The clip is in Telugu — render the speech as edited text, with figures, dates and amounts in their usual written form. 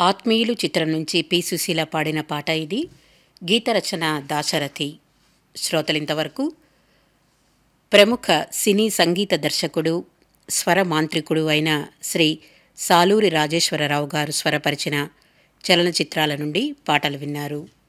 ఆత్మీయులు చిత్రం నుంచి పి సుశీల పాడిన పాట ఇది. గీతరచన దాశరథి. శ్రోతలింతవరకు ప్రముఖ సినీ సంగీత దర్శకుడు, స్వర మాంత్రికుడు అయిన శ్రీ సాలూరి రాజేశ్వరరావు గారు స్వరపరిచిన చలనచిత్రాల నుండి పాటలు విన్నారు.